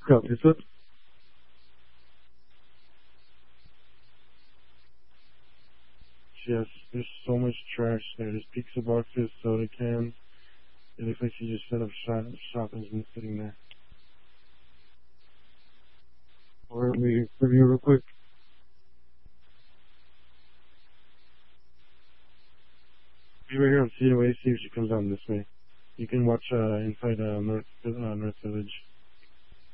go. This one? Yes, there's so much trash there. There's pizza boxes, soda cans. It looks like she just set up shop and has been sitting there. Or we review real quick. Be right here on COA, see if she comes down this way. You can watch inside North Village.